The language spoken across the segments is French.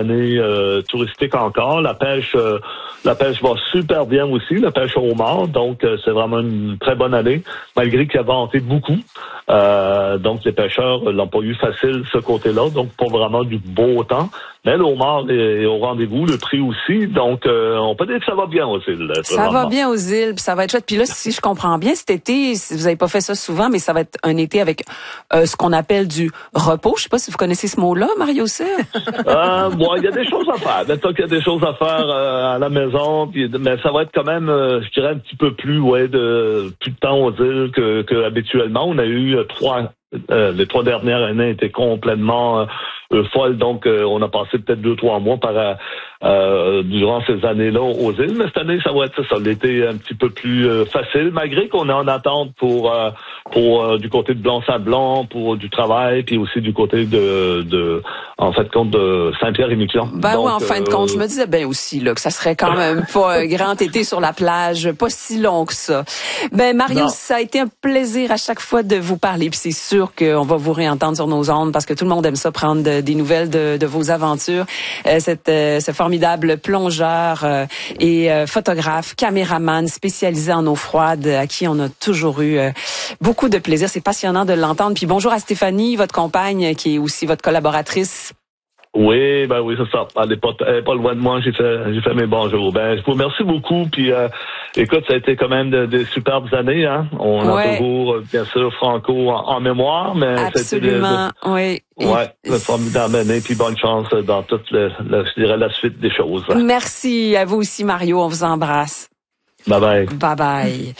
année touristique encore. La pêche va super bien aussi, la pêche au homard. Donc, c'est vraiment une très bonne année, malgré qu'il y a venté beaucoup. Donc, les pêcheurs l'ont pas eu facile, ce côté-là. Donc, pas vraiment du beau temps. Mais le homard est au rendez-vous, le prix aussi. Donc, on peut dire que ça va bien aux îles. Ça va bien aux îles, puis ça va être chouette. Puis là, si je comprends bien, cet été, vous avez pas fait ça souvent, mais ça va être un été avec ce qu'on appelle du repos. Je sais pas si vous connaissez ce mot-là, Mario Cyr. Bon, il y a des choses à faire. Maintenant qu'il y a des choses à faire à la maison, mais ça va être quand même, je dirais, un petit peu plus, plus de temps aux îles que habituellement. On a eu les 3 dernières années étaient complètement folles, donc on a passé peut-être 2-3 mois durant ces années-là aux îles. Mais cette année, ça va être ça, l'été un petit peu plus facile, malgré qu'on est en attente pour du côté de Blanc-Sablon, pour du travail, puis aussi du côté de Saint-Pierre-et-Miquelon. Ben oui, en fin de compte, je me disais bien aussi là que ça serait quand même pas un grand été sur la plage, pas si long que ça. Ben Mario, ça a été un plaisir à chaque fois de vous parler, puis c'est sûr qu'on va vous réentendre sur nos ondes parce que tout le monde aime ça, prendre des nouvelles de vos aventures. Ce formidable plongeur et photographe, caméraman spécialisé en eau froide, à qui on a toujours eu beaucoup de plaisir. C'est passionnant de l'entendre. Puis bonjour à Stéphanie, votre compagne, qui est aussi votre collaboratrice. Oui, c'est ça. Elle est pas loin de moi. J'ai fait mes bonjours. Je vous remercie beaucoup. Puis, écoute, ça a été quand même des superbes années, hein. On a toujours, bien sûr, Franco en mémoire, mais absolument, oui. Ouais, formidable année. Puis bonne chance dans toute je dirais la suite des choses. Merci à vous aussi, Mario. On vous embrasse. Bye bye. Bye bye.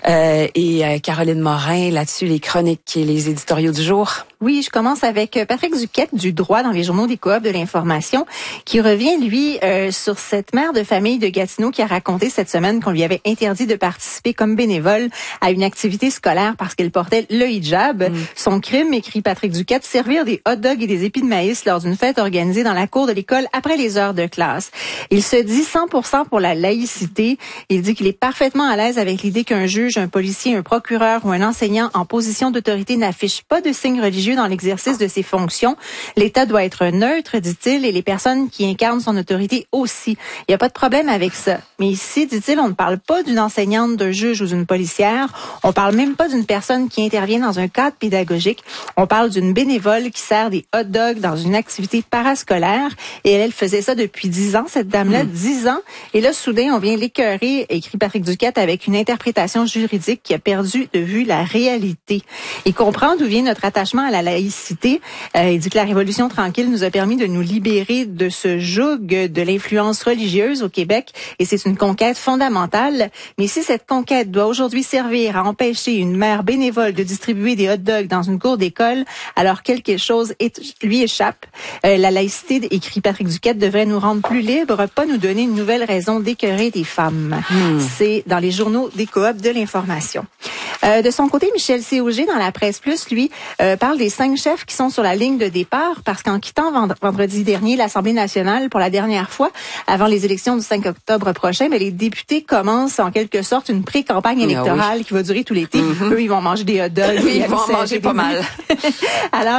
Et Caroline Morin, là-dessus, les chroniques et les éditoriaux du jour. Oui, je commence avec Patrick Duquette du Droit dans les journaux des Coops de l'information, qui revient, lui, sur cette mère de famille de Gatineau qui a raconté cette semaine qu'on lui avait interdit de participer comme bénévole à une activité scolaire parce qu'elle portait le hijab. Son crime, écrit Patrick Duquette, servir des hot dogs et des épis de maïs lors d'une fête organisée dans la cour de l'école après les heures de classe. Il se dit 100% pour la laïcité. Il dit qu'il est parfaitement à l'aise avec l'idée qu'un juge, un policier, un procureur ou un enseignant en position d'autorité n'affiche pas de signes religieux dans l'exercice de ses fonctions. L'État doit être neutre, dit-il, et les personnes qui incarnent son autorité aussi. Il n'y a pas de problème avec ça. Mais ici, dit-il, on ne parle pas d'une enseignante, d'un juge ou d'une policière. On parle même pas d'une personne qui intervient dans un cadre pédagogique. On parle d'une bénévole qui sert des hot dogs dans une activité parascolaire. Et elle faisait ça depuis 10 ans, cette dame-là, 10 ans. Et là, soudain, on vient l'écœurer, écrit Patrick Duquette, avec une interprétation juridique qui a perdu de vue la réalité. Il comprend d'où vient notre attachement à la laïcité. Il dit que la Révolution tranquille nous a permis de nous libérer de ce joug de l'influence religieuse au Québec et c'est une conquête fondamentale. Mais si cette conquête doit aujourd'hui servir à empêcher une mère bénévole de distribuer des hot dogs dans une cour d'école, alors quelque chose lui échappe. La laïcité, écrit Patrick Duquette, devrait nous rendre plus libres, pas nous donner une nouvelle raison d'écœurer des femmes. C'est dans les journaux des Coops de l'information. De son côté, Michel Cauger, dans la Presse Plus, lui, parle des 5 chefs qui sont sur la ligne de départ parce qu'en quittant vendredi dernier l'Assemblée nationale pour la dernière fois avant les élections du 5 octobre prochain, mais les députés commencent en quelque sorte une pré-campagne électorale qui va durer tout l'été. Eux, ils vont manger des hot dogs. Oui, ils vont en manger pas mal. Alors,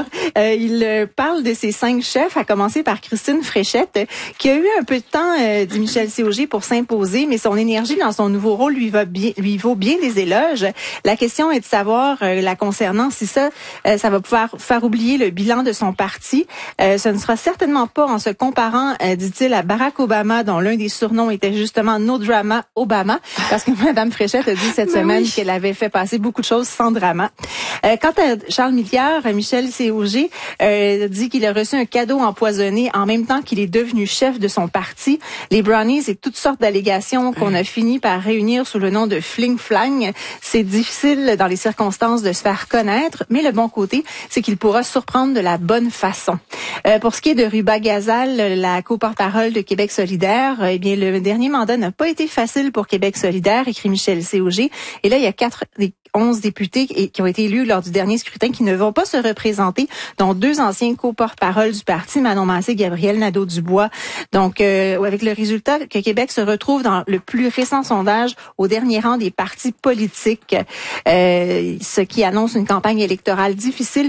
il parle de ces 5 chefs, à commencer par Christine Fréchette, qui a eu un peu de temps, dit Michel Cauger, pour s'imposer, mais son énergie dans son nouveau rôle lui vaut bien des éloges. La question est de savoir, la concernant, si ça va pouvoir faire oublier le bilan de son parti. Ce ne sera certainement pas en se comparant, dit-il, à Barack Obama, dont l'un des surnoms était justement No Drama Obama, parce que Mme Fréchette a dit cette semaine qu'elle avait fait passer beaucoup de choses sans drama. Quant à Charles Milliard, Michel Cauger dit qu'il a reçu un cadeau empoisonné en même temps qu'il est devenu chef de son parti. Les brownies et toutes sortes d'allégations qu'on a fini par réunir sous le nom de fling-flang. C'est difficile dans les circonstances de se faire connaître, mais le bon côté, c'est qu'il pourra surprendre de la bonne façon. Pour ce qui est de Ruba Gazal, la co-porte-parole de Québec solidaire, eh bien, le dernier mandat n'a pas été facile pour Québec solidaire, écrit Michel Cauger. Et là, il y a 4 des 11 députés qui ont été élus lors du dernier scrutin qui ne vont pas se représenter, dont 2 anciens co-porte-parole du parti, Manon Massé et Gabriel Nadeau-Dubois. Donc, avec le résultat que Québec se retrouve dans le plus récent sondage au dernier rang des partis politiques, ce qui annonce une campagne électorale difficile, mais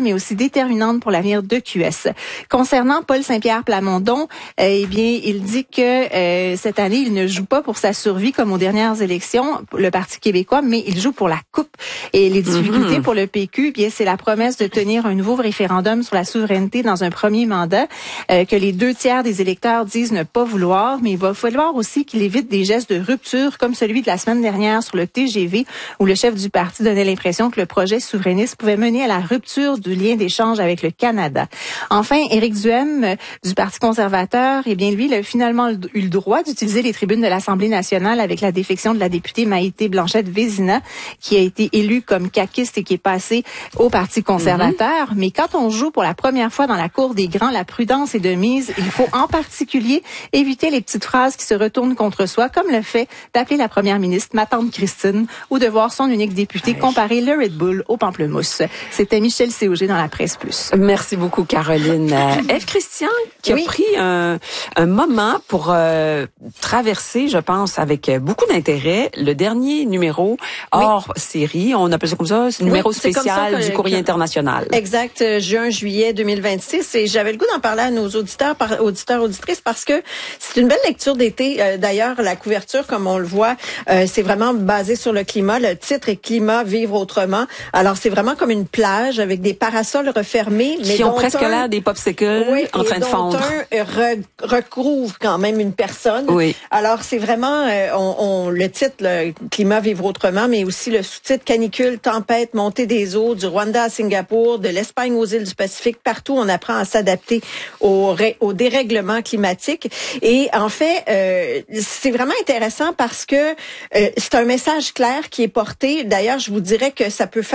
mais aussi déterminante pour l'avenir de QS. Concernant Paul Saint-Pierre Plamondon, eh bien, il dit que cette année, il ne joue pas pour sa survie comme aux dernières élections, le Parti québécois, mais il joue pour la coupe. Et les difficultés pour le PQ, bien, c'est la promesse de tenir un nouveau référendum sur la souveraineté dans un premier mandat, que les 2/3 des électeurs disent ne pas vouloir, mais il va falloir aussi qu'il évite des gestes de rupture comme celui de la semaine dernière sur le TGV, où le chef du parti donnait l'impression que le projet souverainiste pouvait mener à la rupture du lien d'échange avec le Canada. Enfin, Éric Duhem du Parti conservateur, eh bien, lui, il a finalement eu le droit d'utiliser les tribunes de l'Assemblée nationale avec la défection de la députée Maïté Blanchette-Vézina, qui a été élue comme caquiste et qui est passée au Parti conservateur. Mais quand on joue pour la première fois dans la cour des grands, la prudence est de mise. Il faut en particulier éviter les petites phrases qui se retournent contre soi, comme le fait d'appeler la première ministre ma tante Christine ou de voir son unique député comparer le Red Bull au pamplemousse. C'était Michel Cauger dans la Presse Plus. Merci beaucoup, Caroline. Ève Christian, qui a pris un moment pour traverser, je pense, avec beaucoup d'intérêt, le dernier numéro hors série. On appelle ça comme ça, c'est le numéro spécial du Courrier international. Exact, juin-juillet 2026. Et j'avais le goût d'en parler à nos auditeurs, auditrices, parce que c'est une belle lecture d'été. D'ailleurs, la couverture, comme on le voit, c'est vraiment basé sur le climat. Le titre est Climat, vivre autrement. Alors, c'est vraiment comme une plage avec des parasols refermés. Mais qui ont presque l'air des popsicles en train de fondre. Recouvre quand même une personne. Oui. Alors, c'est vraiment le titre, le Climat, vivre autrement, mais aussi le sous-titre Canicule, tempête, montée des eaux, du Rwanda à Singapour, de l'Espagne aux îles du Pacifique. Partout, on apprend à s'adapter au dérèglement climatique. Et en fait, c'est vraiment intéressant parce que c'est un message clair qui est porté. D'ailleurs, je vous dirais que ça peut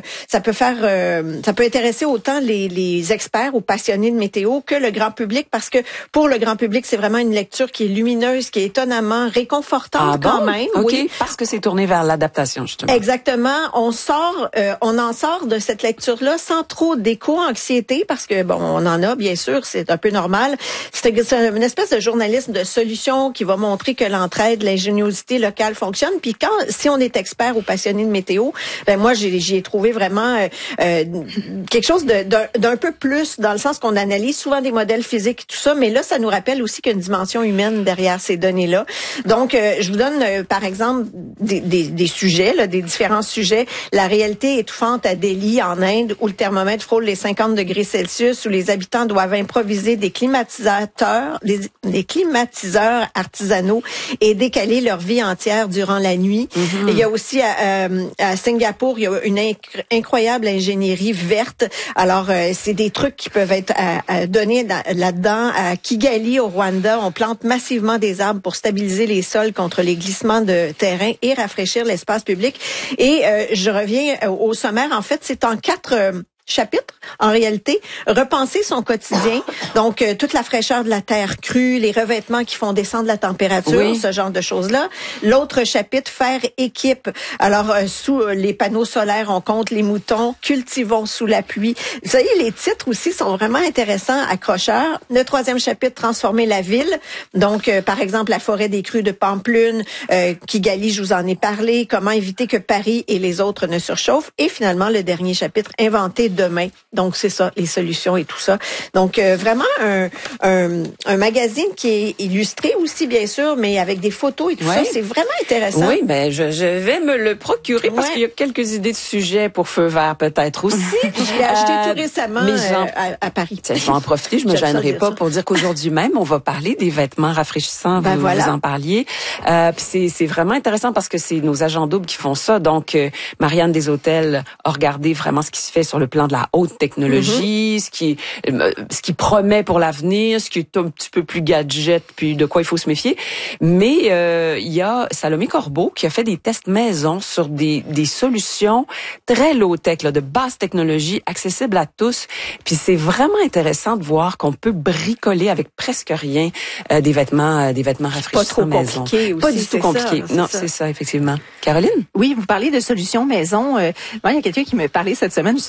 intéresser autant les experts ou passionnés de météo que le grand public, parce que pour le grand public, c'est vraiment une lecture qui est lumineuse, qui est étonnamment réconfortante quand même. OK, oui. Parce que c'est tourné vers l'adaptation, justement. Exactement. On en sort de cette lecture-là sans trop d'éco-anxiété, parce que bon, on en a, bien sûr, c'est un peu normal. C'est une espèce de journalisme de solution qui va montrer que l'entraide, l'ingéniosité locale fonctionne. Puis si on est expert ou passionné de météo, ben moi j'y ai trouvé vraiment quelque chose d'un peu plus, dans le sens qu'on analyse souvent des modèles physiques et tout ça, mais là ça nous rappelle aussi qu'il y a une dimension humaine derrière ces données-là. Donc je vous donne par exemple des sujets, là, des différents sujets. La réalité étouffante à Delhi en Inde, où le thermomètre frôle les 50 degrés Celsius, où les habitants doivent improviser des climatiseurs artisanaux et décaler leur vie entière durant la nuit. Il y a aussi à Singapour, il y a une incroyable ingénierie verte. Alors, c'est des trucs qui peuvent être donnés là-dedans. À Kigali, au Rwanda, on plante massivement des arbres pour stabiliser les sols contre les glissements de terrain et rafraîchir l'espace public. Et je reviens au sommaire. En fait, c'est en 4 chapitre, en réalité, repenser son quotidien, donc toute la fraîcheur de la terre crue, les revêtements qui font descendre la température, ce genre de choses-là. L'autre chapitre, faire équipe. Alors, sous les panneaux solaires, on compte les moutons, cultivons sous la pluie. Vous savez, les titres aussi sont vraiment intéressants, accrocheurs. Le 3e chapitre, transformer la ville. Donc, par exemple, la forêt des crues de Pamplune, Kigali, je vous en ai parlé, comment éviter que Paris et les autres ne surchauffent. Et finalement, le dernier chapitre, inventer demain. Donc, c'est ça, les solutions et tout ça. Donc, vraiment un magazine qui est illustré aussi, bien sûr, mais avec des photos et tout ça. C'est vraiment intéressant. Oui, ben je vais me le procurer parce qu'il y a quelques idées de sujets pour Feu vert peut-être aussi. Je l'ai acheté tout récemment à Paris. Je vais en profiter, je me gênerai pas pour dire qu'aujourd'hui même, on va parler des vêtements rafraîchissants. Vous en parliez. Puis c'est vraiment intéressant parce que c'est nos agents doubles qui font ça. Donc, Marianne Deshôtels a regardé vraiment ce qui se fait sur le plan de la haute technologie, ce qui promet pour l'avenir, ce qui est un petit peu plus gadget, puis de quoi il faut se méfier. Mais il y a Salomé Corbeau qui a fait des tests maison sur des solutions très low-tech, là, de basse technologie, accessibles à tous. Puis c'est vraiment intéressant de voir qu'on peut bricoler avec presque rien des vêtements rafraîchissants maison. Pas du tout compliqué. Non, c'est ça, effectivement. Caroline? Oui, vous parlez de solutions maison. Moi, il y a quelqu'un qui me parlait cette semaine, je sais pas,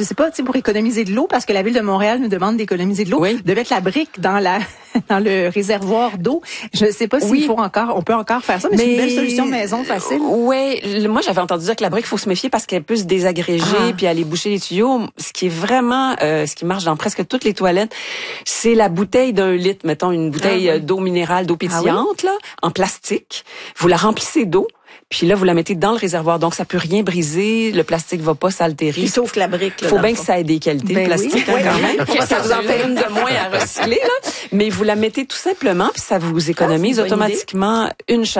pour économiser de l'eau, parce que la Ville de Montréal nous demande d'économiser de l'eau, de mettre la brique dans dans le réservoir d'eau. Je ne sais pas s'il faut on peut encore faire ça, mais c'est une belle solution maison facile. Oui, moi j'avais entendu dire que la brique, il faut se méfier parce qu'elle peut se désagréger puis aller boucher les tuyaux. Ce qui est vraiment, ce qui marche dans presque toutes les toilettes, c'est la bouteille d'1 litre, mettons une bouteille d'eau minérale, d'eau pétillante, là, en plastique. Vous la remplissez d'eau. Puis là, vous la mettez dans le réservoir. Donc, ça peut rien briser. Le plastique va pas s'altérer. Sauf que la brique. Il faut bien que ça ait des qualités, le plastique, quand même. Ça vous en fait une de moins à recycler, là. Mais vous la mettez tout simplement, puis ça vous économise automatiquement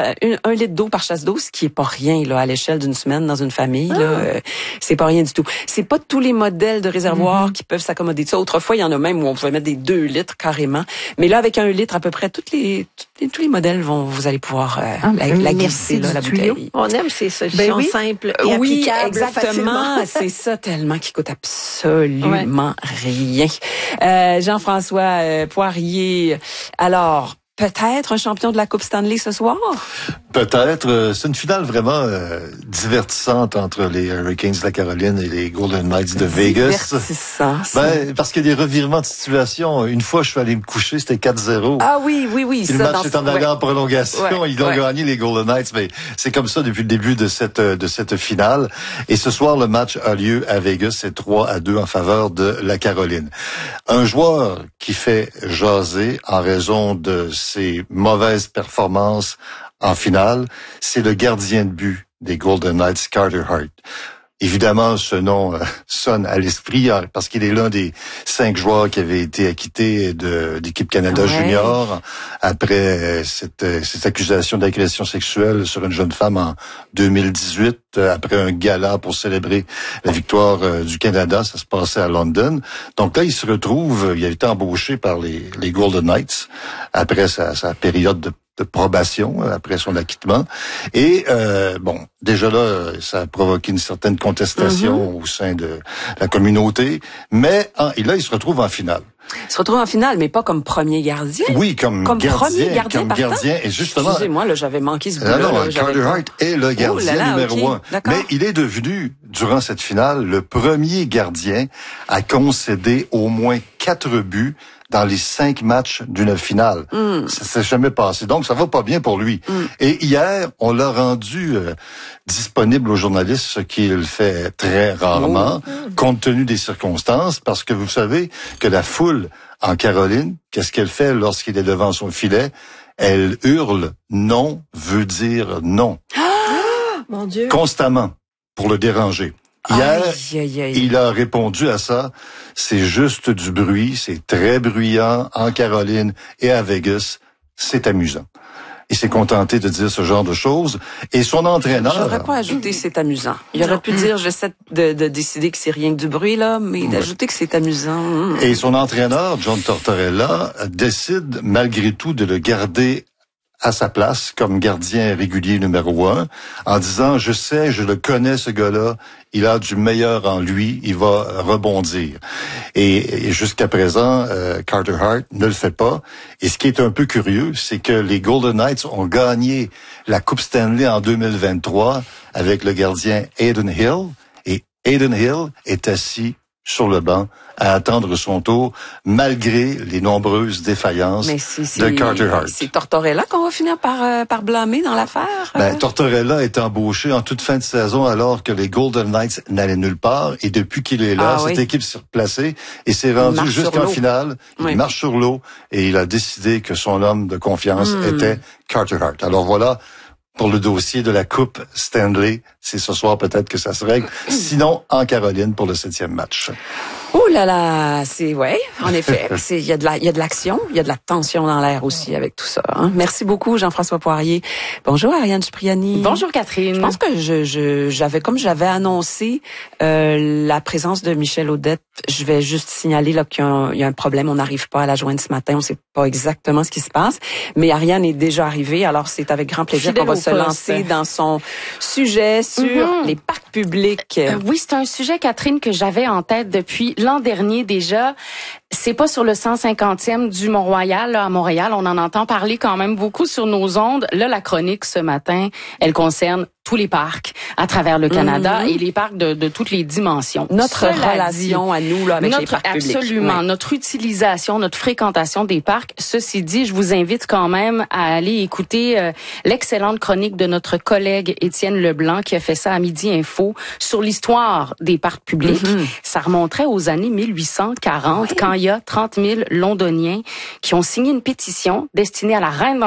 1 litre d'eau par chasse d'eau, ce qui est pas rien, là, à l'échelle d'une semaine dans une famille, là. C'est pas rien du tout. C'est pas tous les modèles de réservoirs qui peuvent s'accommoder de ça. Autrefois, il y en a même où on pouvait mettre des 2 litres carrément. Mais là, avec 1 litre, à peu près, tous les modèles vous allez pouvoir la glisser, là, la bouteille. On aime ces solutions simples et applicables exactement. C'est ça tellement qui coûte absolument rien. Jean-François Poirier, alors peut-être un champion de la Coupe Stanley ce soir? Peut-être. C'est une finale vraiment divertissante entre les Hurricanes de la Caroline et les Golden Knights de Vegas. Divertissant. Parce qu'il y a des revirements de situation. Une fois, je suis allé me coucher, c'était 4-0. Ah oui. Le match est en allé en prolongation. Ils ont gagné, les Golden Knights. Mais c'est comme ça depuis le début de cette finale. Et ce soir, le match a lieu à Vegas. C'est 3-2 en faveur de la Caroline. Un joueur qui fait jaser en raison de ses mauvaises performances en finale, c'est le gardien de but des Golden Knights, Carter Hart. Évidemment, ce nom sonne à l'esprit parce qu'il est l'un des 5 joueurs qui avaient été acquittés d'équipe Canada junior après cette accusation d'agression sexuelle sur une jeune femme en 2018, après un gala pour célébrer la victoire du Canada. Ça se passait à London. Donc là, il a été embauché par les Golden Knights après sa période de probation après son acquittement. Et déjà là, ça a provoqué une certaine contestation au sein de la communauté. Mais et là, il se retrouve en finale. Il se retrouve en finale, mais pas comme premier gardien. Oui, comme gardien. Et justement, excusez-moi, là, j'avais manqué ce bout-là. Non, Carter Hart est le gardien numéro 1. Mais il est devenu, durant cette finale, le premier gardien à concéder au moins 4 buts dans les 5 matchs d'une finale. Ça s'est jamais passé. Donc, ça va pas bien pour lui. Et hier, on l'a rendu disponible aux journalistes, ce qu'il fait très rarement, compte tenu des circonstances, parce que vous savez que la foule en Caroline, qu'est-ce qu'elle fait lorsqu'il est devant son filet? Elle hurle « non » veut dire non. Mon Dieu. Constamment, pour le déranger. Hier, il a répondu à ça. C'est juste du bruit, c'est très bruyant en Caroline et à Vegas. C'est amusant. Il s'est contenté de dire ce genre de choses. Et son entraîneur... J'aurais pas ajouté c'est amusant. Il aurait pu dire j'essaie de décider que c'est rien que du bruit, là, mais d'ajouter que c'est amusant. Et son entraîneur, John Tortorella, décide malgré tout de le garder à sa place comme gardien régulier numéro 1, en disant, je le connais ce gars-là, il a du meilleur en lui, il va rebondir. Et jusqu'à présent, Carter Hart ne le fait pas. Et ce qui est un peu curieux, c'est que les Golden Knights ont gagné la Coupe Stanley en 2023 avec le gardien Adin Hill. Et Adin Hill est assis sur le banc à attendre son tour, malgré les nombreuses défaillances de Carter Hart. C'est Tortorella qu'on va finir par blâmer dans l'affaire? Tortorella est embauché en toute fin de saison alors que les Golden Knights n'allaient nulle part. Et depuis qu'il est là, cette équipe s'est replacée et s'est rendue jusqu'en finale. Il marche sur l'eau et il a décidé que son homme de confiance était Carter Hart. Alors voilà, pour le dossier de la Coupe Stanley, c'est ce soir peut-être que ça se règle. Sinon, en Caroline pour le 7e match. Oh là là, en effet, il y a de l'action, il y a de la tension dans l'air aussi avec tout ça. Hein. Merci beaucoup Jean-François Poirier. Bonjour Ariane Cipriani. Bonjour Catherine. Je pense que j'avais annoncé la présence de Michel Audette. Je vais juste signaler là qu'il y a un problème, on n'arrive pas à la joindre ce matin, on sait pas exactement ce qui se passe, mais Ariane est déjà arrivée, alors c'est avec grand plaisir qu'on va se lancer dans son sujet sur les parcs publics. Oui, c'est un sujet Catherine que j'avais en tête depuis l'an dernier déjà. C'est pas sur le 150e du Mont-Royal, là, à Montréal. On en entend parler quand même beaucoup sur nos ondes. Là, la chronique ce matin, elle concerne tous les parcs à travers le Canada et les parcs de toutes les dimensions. Notre relation à nous là avec les parcs publics. Absolument. Notre utilisation, notre fréquentation des parcs. Ceci dit, je vous invite quand même à aller écouter l'excellente chronique de notre collègue Étienne Leblanc qui a fait ça à Midi Info sur l'histoire des parcs publics. Ça remonterait aux années 1840 quand il y a 30 000 Londoniens qui ont signé une pétition destinée à la reine